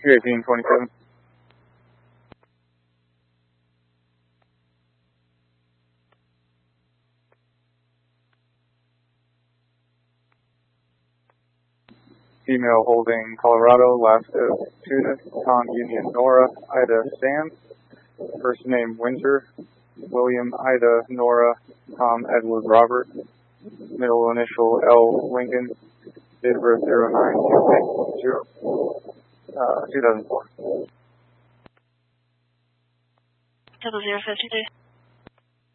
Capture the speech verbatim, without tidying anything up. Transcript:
three eighteen twenty-seven. Female holding Colorado, last of Tunis, Tom Union Nora, Ida Sam, first name Winter, William Ida Nora, Tom Edward Robert, middle initial L Lincoln, date of birth zero nine zero, uh, two thousand four. Double zero fifty three.